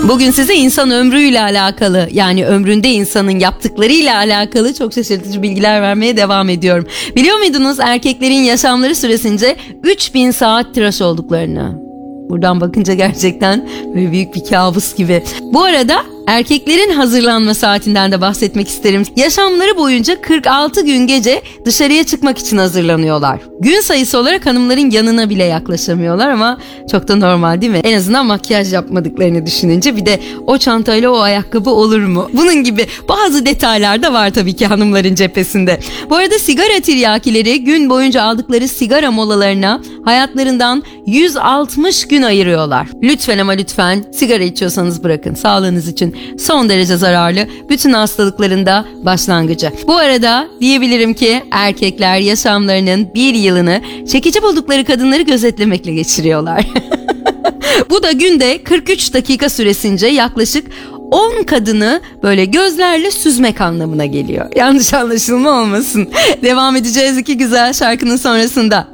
Bugün size insan ömrüyle alakalı, yani ömründe insanın yaptıklarıyla alakalı çok şaşırtıcı bilgiler vermeye devam ediyorum. Biliyor muydunuz erkeklerin yaşamları süresince 3000 saat tıraş olduklarını? Buradan bakınca gerçekten böyle büyük bir kabus gibi. Bu arada erkeklerin hazırlanma saatinden de bahsetmek isterim. Yaşamları boyunca 46 gün gece dışarıya çıkmak için hazırlanıyorlar. Gün sayısı olarak hanımların yanına bile yaklaşamıyorlar ama çok da normal değil mi? En azından makyaj yapmadıklarını düşününce bir de o çantayla o ayakkabı olur mu? Bunun gibi bazı detaylar da var tabii ki hanımların cephesinde. Bu arada sigara tiryakileri gün boyunca aldıkları sigara molalarına hayatlarından 160 gün ayırıyorlar. Lütfen ama lütfen sigara içiyorsanız bırakın. Sağlığınız için son derece zararlı, bütün hastalıkların da başlangıcı. Bu arada diyebilirim ki erkekler yaşamlarının bir yılını çekici buldukları kadınları gözetlemekle geçiriyorlar. Bu da günde 43 dakika süresince yaklaşık 10 kadını böyle gözlerle süzmek anlamına geliyor. Yanlış anlaşılma olmasın. Devam edeceğiz iki güzel şarkının sonrasında.